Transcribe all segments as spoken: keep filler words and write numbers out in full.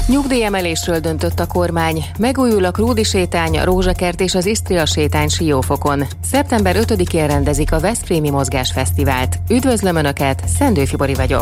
Nyugdíjemelésről döntött a kormány. Megújul a Krúdi sétány, a Rózsakert és az Isztria sétány Siófokon. szeptember ötödikén rendezik a Veszprémi Mozgásfesztivált. Üdvözlöm Önöket, Szendő Fibori vagyok.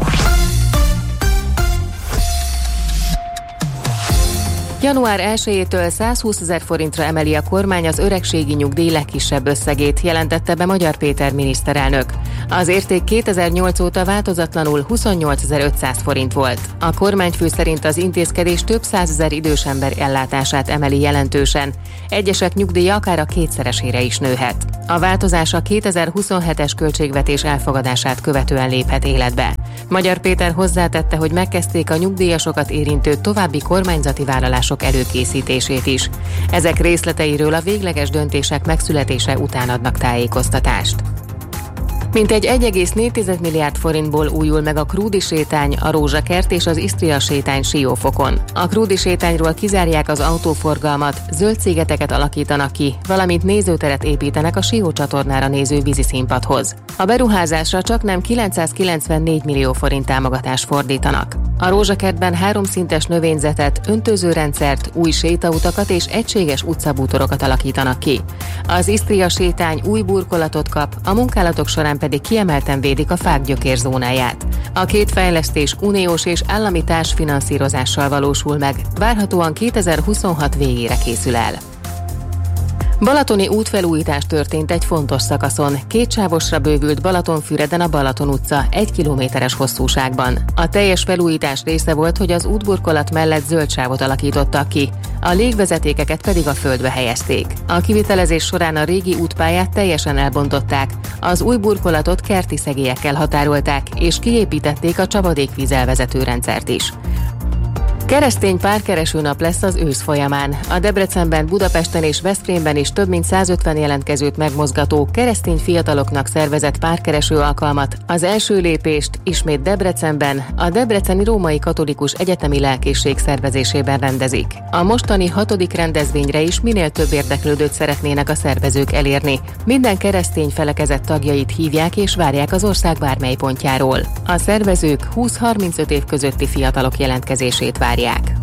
január elsejétől százhúszezer forintra emeli a kormány az öregségi nyugdíj legkisebb összegét, jelentette be Magyar Péter miniszterelnök. Az érték kétezer-nyolc óta változatlanul huszonnyolcezer-ötszáz forint volt. A kormányfő szerint az intézkedés több százezer idős ember ellátását emeli jelentősen. Egyesek nyugdíja akár a kétszeresére is nőhet. A változás a kétezer-huszonhetes költségvetés elfogadását követően léphet életbe. Magyar Péter hozzátette, hogy megkezdték a nyugdíjasokat érintő további kormányzati vállalások előkészítését is. Ezek részleteiről a végleges döntések megszületése után adnak tájékoztatást. Mintegy egy egész négy milliárd forintból újul meg a Krúdi sétány, a Rózsakert és az Isztria sétány Siófokon. A Krúdi sétányról kizárják az autóforgalmat, zöld szigeteket alakítanak ki, valamint nézőteret építenek a Sió csatornára néző víziszínpadhoz. A beruházásra csaknem kilencszázkilencvennégy millió forint támogatást fordítanak. A Rózsakertben háromszintes növényzetet, öntözőrendszert, új sétautakat és egységes utcabútorokat alakítanak ki. Az Isztria sétány új burkolatot kap, a munkálatok során pedig kiemelten védik a fák gyökérzónáját. A két fejlesztés uniós és állami társfinanszírozással valósul meg, várhatóan kétezer-huszonhat végére készül el. Balatoni útfelújítás történt egy fontos szakaszon. Kétsávosra bővült Balatonfüreden a Balaton utca egy kilométeres hosszúságban. A teljes felújítás része volt, hogy az útburkolat mellett zöld sávot alakítottak ki, a légvezetékeket pedig a földbe helyezték. A kivitelezés során a régi útpályát teljesen elbontották, az új burkolatot kerti szegélyekkel határolták, és kiépítették a csapadékvíz elvezető rendszert is. Keresztény párkereső nap lesz az ősz folyamán. A Debrecenben, Budapesten és Veszprémben is több mint százötven jelentkezőt megmozgató keresztény fiataloknak szervezett párkereső alkalmat, az első lépést ismét Debrecenben, a Debreceni Római Katolikus Egyetemi Lelkészség szervezésében rendezik. A mostani hatodik rendezvényre is minél több érdeklődőt szeretnének a szervezők elérni. Minden keresztény felekezet tagjait hívják és várják az ország bármely pontjáról. A szervezők húsz-harmincöt év közötti fiatalok jelentkezését várják.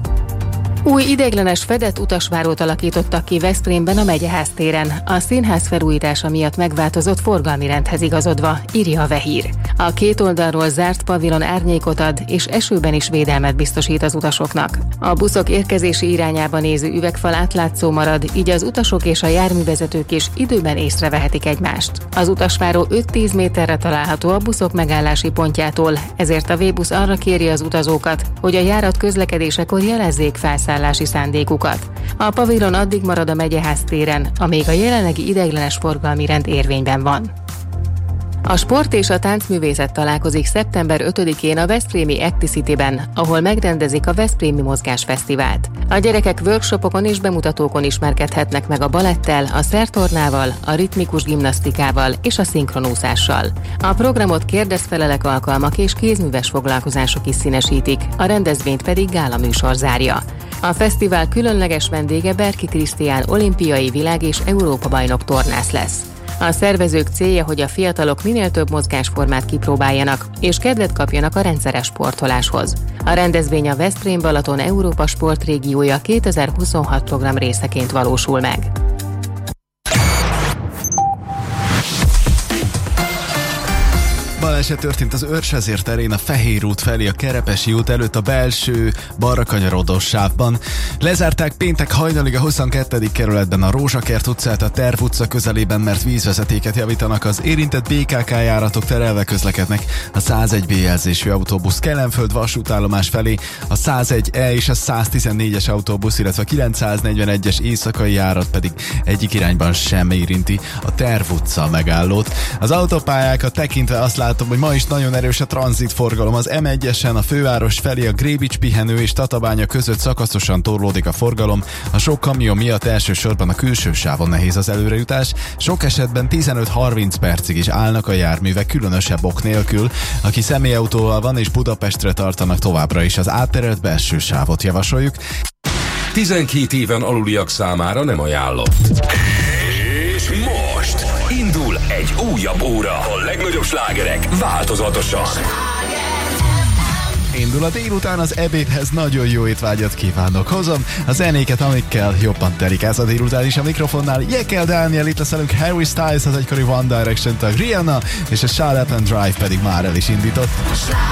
Új ideiglenes fedett utasvárót alakítottak ki Veszprémben a Megyeház téren. A színház felújítása miatt megváltozott forgalmi rendhez igazodva, írja a Vehír. A két oldalról zárt pavilon árnyékot ad, és esőben is védelmet biztosít az utasoknak. A buszok érkezési irányába néző üvegfal átlátszó marad, így az utasok és a járművezetők is időben észrevehetik egymást. Az utasváró öt-tíz méterre található a buszok megállási pontjától, ezért a V-busz arra kéri az utazókat, hogy a járat közlekedésekor jelezzék felszállási szándékukat. A pavilon addig marad a Megyeház téren, amíg a jelenlegi ideiglenes forgalmi rend érvényben van. A sport és a táncművészet találkozik szeptember ötödikén a veszprémi Acticity-ben, ahol megrendezik a Veszprémi Mozgásfesztivált. A gyerekek workshopokon és bemutatókon ismerkedhetnek meg a balettel, a szertornával, a ritmikus gimnasztikával és a szinkronúszással. A programot kérdezfelelek alkalmak és kézműves foglalkozások is színesítik, a rendezvényt pedig gálaműsor zárja. A fesztivál különleges vendége Berki Krisztián olimpiai, világ- és Európa-bajnok tornász lesz. A szervezők célja, hogy a fiatalok minél több mozgásformát kipróbáljanak, és kedvet kapjanak a rendszeres sportoláshoz. A rendezvény a Veszprém-Balaton Európa sportrégiója kétezer-huszonhat program részeként valósul meg. Baleset történt az Őrsvezér terén a Fehér út felé a Kerepesi út előtt a belső balra kanyarodó sávban. Lezárták péntek hajnalig a huszonkettedik kerületben a Rózsakert utcát, a Terv utca közelében, mert vízvezetéket javítanak. Az érintett bé ká ká járatok terelve közlekednek a százegy bé jelzésű autóbusz Kelenföld vasútállomás felé, a százegy E és a száztizennégyes autóbusz, illetve a kilencszáznegyvenegyes éjszakai járat pedig egyik irányban sem érinti a Terv utca megállót. Az autópályákat tekintve azt látom, hogy ma is nagyon erős a tranzitforgalom. Az em egyesen a főváros felé a Grébics pihenő és Tatabánya között szakaszosan torlódik a forgalom. A sok kamion miatt elsősorban a külső sávon nehéz az előrejutás. Sok esetben tizenöt-harminc percig is állnak a járművek különösebb ok nélkül. Aki személyautóval van és Budapestre tartanak, továbbra is az átterelt belső sávot javasoljuk. tizenkét éven aluliak számára nem ajánlott. És most indul egy újabb óra. A legnagyobb slágerek változatosan. indul a délután, az ebédhez nagyon jó étvágyat kívánok. Hozom a zenéket, amikkel jobban telik ez a délután is. A mikrofonnál Jekyll Daniel, itt lesz velünk Harry Styles, az egykori One Direction tag, Rihanna, és a Shut Up and Drive pedig már el is indított.